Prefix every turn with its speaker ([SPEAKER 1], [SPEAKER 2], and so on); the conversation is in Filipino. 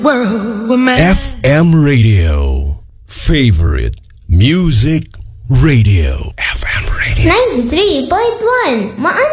[SPEAKER 1] FM Radio, favorite music radio. FM Radio
[SPEAKER 2] 93.1 Maan